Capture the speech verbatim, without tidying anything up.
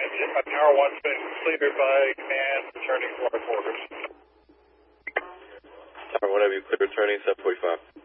Tower one's been cleared by command, returning to our quarters. Tower one, have you cleared returning, seven forty-five.